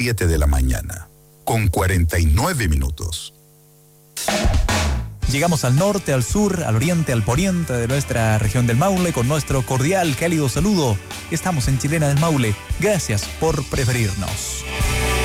7 de la mañana, con 49 minutos. Llegamos al norte, al sur, al oriente, al poniente de nuestra región del Maule con nuestro cordial, cálido saludo. Estamos en Chilena del Maule. Gracias por preferirnos.